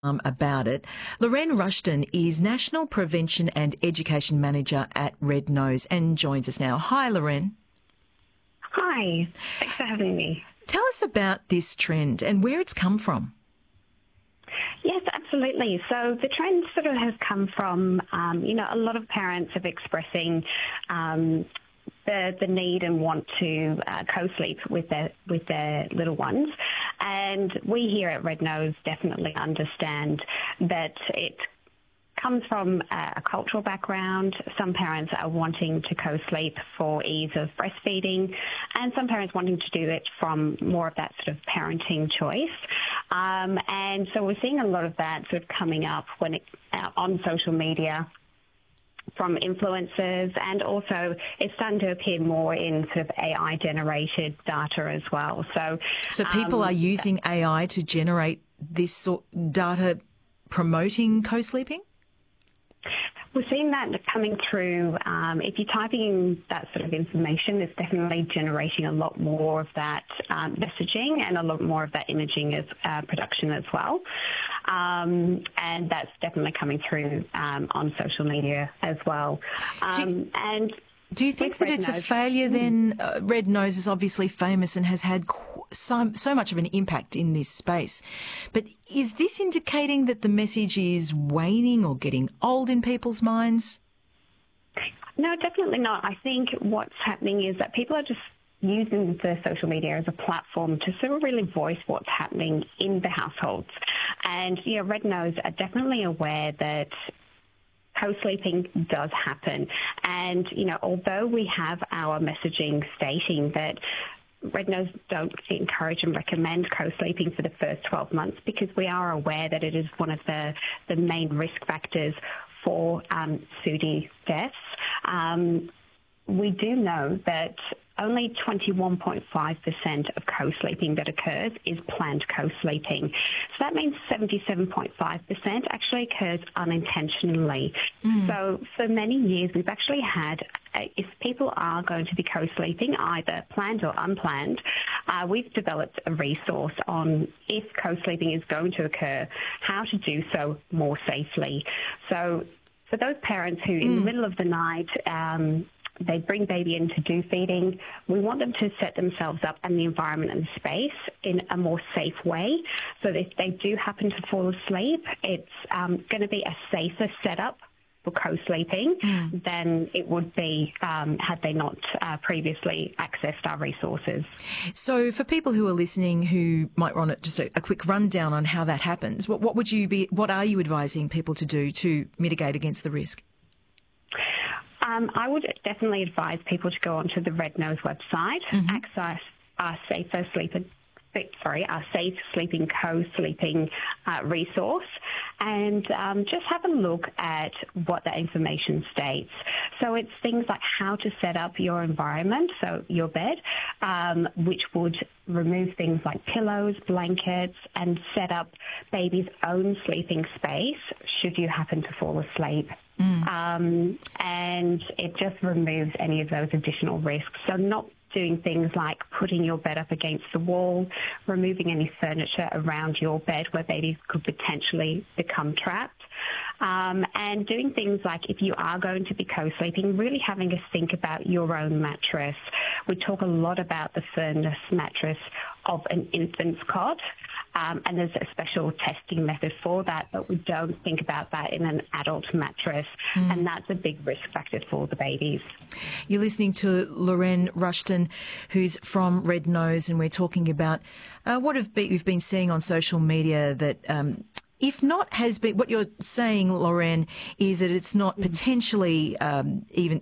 About it. Lorraine Rushton is National Prevention and Education Manager at Red Nose and joins us now. Hi, Lorraine. Hi, thanks for having me. Tell us about this trend and where it's come from. Yes, absolutely. So the trend sort of has come from, a lot of parents are expressing the need and want to co-sleep with their little ones. And we here at Red Nose definitely understand that it comes from a cultural background. Some parents are wanting to co-sleep for ease of breastfeeding, and some parents wanting to do it from more of that sort of parenting choice. And so we're seeing a lot of that sort of coming up on social media from influencers, and also it's starting to appear more in sort of AI-generated data as well. So people are using AI to generate this sort of data promoting co-sleeping? We're seeing that coming through. If you're typing in that sort of information, it's definitely generating a lot more of that messaging and a lot more of that imaging as production as well. And that's definitely coming through on social media as well. Do you think that it's a failure then? Red Nose is obviously famous and has had so much of an impact in this space. But is this indicating that the message is waning or getting old in people's minds? No, definitely not. I think what's happening is that people are just using the social media as a platform to sort of really voice what's happening in the households. And, Red Nose are definitely aware that co-sleeping does happen. And, although we have our messaging stating that Red Nose don't encourage and recommend co-sleeping for the first 12 months, because we are aware that it is one of the main risk factors for SUDI deaths, we do know that only 21.5% of co-sleeping that occurs is planned co-sleeping. So that means 77.5% actually occurs unintentionally. So for many years, we've actually had, if people are going to be co-sleeping, either planned or unplanned, we've developed a resource on if co-sleeping is going to occur, how to do so more safely. So for those parents who in the middle of the night, they bring baby in to do feeding, we want them to set themselves up and the environment and the space in a more safe way, so that if they do happen to fall asleep, it's going to be a safer setup for co-sleeping than it would be had they not previously accessed our resources. So for people who are listening who might want just a quick rundown on how that happens, what are you advising people to do to mitigate against the risk? I would definitely advise people to go onto the Red Nose website, access our our Safe Sleeping Co-Sleeping resource, and just have a look at what that information states. So it's things like how to set up your environment, so your bed, which would remove things like pillows, blankets, and set up baby's own sleeping space should you happen to fall asleep. And it just removes any of those additional risks. So not doing things like putting your bed up against the wall, removing any furniture around your bed where babies could potentially become trapped, and doing things like, if you are going to be co-sleeping, really having a think about your own mattress. We talk a lot about the firmness mattress of an infant's cot, and there's a special testing method for that, but we don't think about that in an adult mattress, and that's a big risk factor for the babies. You're listening to Lorraine Rushton, who's from Red Nose, and we're talking about what we've been seeing on social media that if not has been, what you're saying, Lorraine, is that it's not potentially even